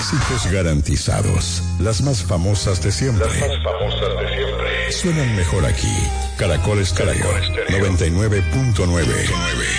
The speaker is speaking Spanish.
Éxitos garantizados. Las más famosas de siempre. Suenan mejor aquí. Caracol Estéreo 99.9.